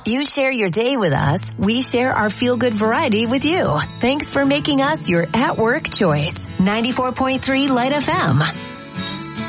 You share your day with us, we share our feel-good variety with you. Thanks for making us your at-work choice. 94.3 Light FM.